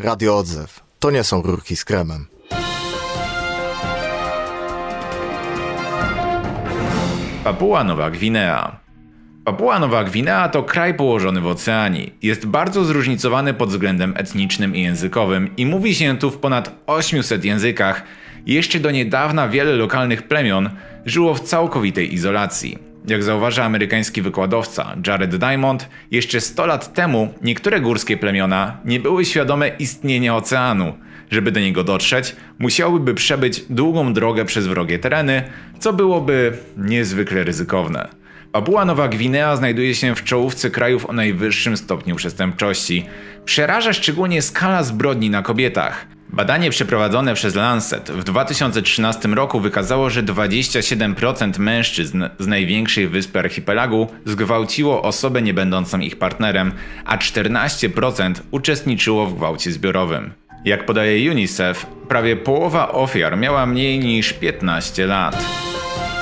Radio Odzew. To nie są rurki z kremem. Papua Nowa Gwinea. Papua Nowa Gwinea to kraj położony w oceanie. Jest bardzo zróżnicowany pod względem etnicznym i językowym i mówi się tu w ponad 800 językach. Jeszcze do niedawna wiele lokalnych plemion żyło w całkowitej izolacji. Jak zauważa amerykański wykładowca Jared Diamond, jeszcze 100 lat temu niektóre górskie plemiona nie były świadome istnienia oceanu. Żeby do niego dotrzeć, musiałyby przebyć długą drogę przez wrogie tereny, co byłoby niezwykle ryzykowne. Papua Nowa Gwinea znajduje się w czołówce krajów o najwyższym stopniu przestępczości. Przeraża szczególnie skala zbrodni na kobietach. Badanie przeprowadzone przez Lancet w 2013 roku wykazało, że 27% mężczyzn z największej wyspy archipelagu zgwałciło osobę nie będącą ich partnerem, a 14% uczestniczyło w gwałcie zbiorowym. Jak podaje UNICEF, prawie połowa ofiar miała mniej niż 15 lat.